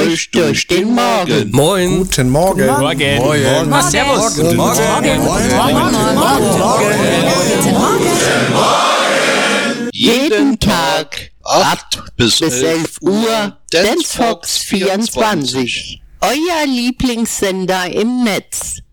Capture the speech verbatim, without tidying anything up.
euch durch den Morgen. Moin. Guten Morgen. Morgen. Morgen. Morgen. Servus. Guten Morgen. Jeden Tag acht bis elf Uhr Dance Fox vierundzwanzig. Euer Lieblingssender im Netz.